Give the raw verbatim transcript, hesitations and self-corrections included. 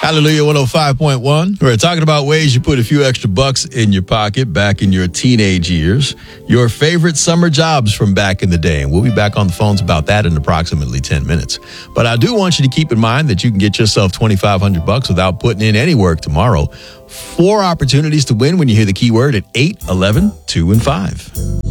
Hallelujah one oh five point one. We're talking about ways you put a few extra bucks in your pocket back in your teenage years. Your favorite summer jobs from back in the day. And we'll be back on the phones about that in approximately ten minutes. But I do want you to keep in mind that you can get yourself twenty-five hundred bucks without putting in any work tomorrow. Four opportunities to win when you hear the keyword at eight, eleven, two, and five.